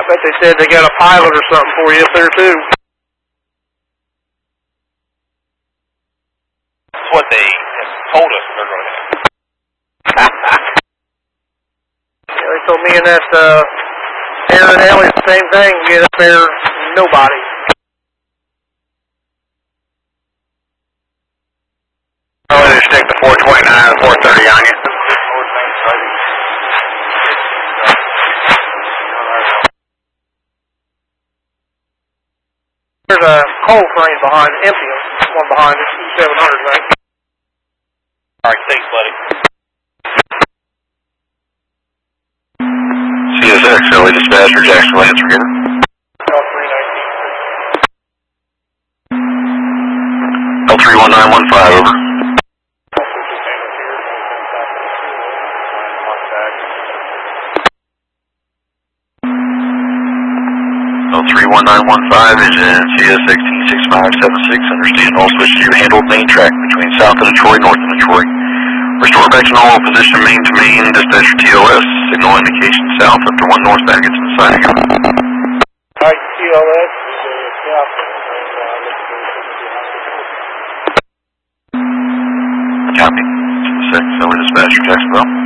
Bet they said they got a pilot or something for you up there, too. That's what they told us they're going to have. Yeah, they told me and that Aaron Elliott the same thing. Get up there, nobody. Oh, they stick the 429 and 430 on you. There's a coal train behind, empty one behind it, E700, right? All right, thanks, buddy. CSX, LA Dispatcher, Jacksonville, answer giver. L31915, over. L31915 is in CSX T6576. Understand all switch to handled main track between south of Detroit, north of Detroit. Restore back to normal position, main to main, dispatcher TLS. Signal indication south after 1 northbound gets inside. Alright, TLS. Copy. 6, LA Dispatcher, Jacksonville.